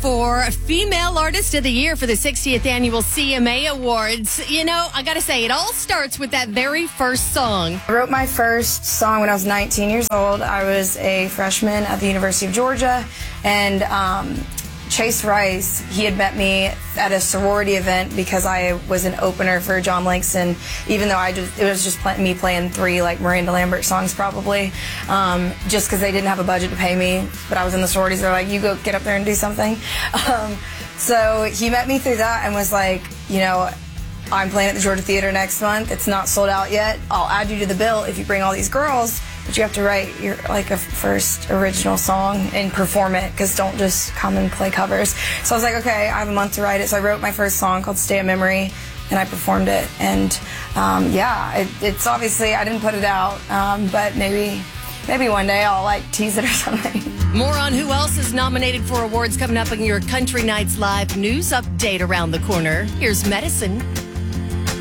for Female Artist of the Year for the 60th Annual CMA Awards. You know, I gotta say, it all starts with that very first song. I wrote my first song when I was 19 years old. I was a freshman at the University of Georgia, and Chase Rice, he had met me at a sorority event because I was an opener for John Langston, even though it was just me playing 3 like Miranda Lambert songs probably, just because they didn't have a budget to pay me, but I was in the sororities. They're like, you go get up there and do something. So he met me through that and was like, you know, I'm playing at the Georgia Theater next month. It's not sold out yet. I'll add you to the bill if you bring all these girls, but you have to write your a first original song and perform it, because don't just come and play covers. So I was like, okay, I have a month to write it. So I wrote my first song called Stay a Memory, and I performed it. And yeah, it's obviously, I didn't put it out, but maybe one day I'll like tease it or something. More on who else is nominated for awards coming up in your Country Nights Live news update around the corner. Here's Medicine.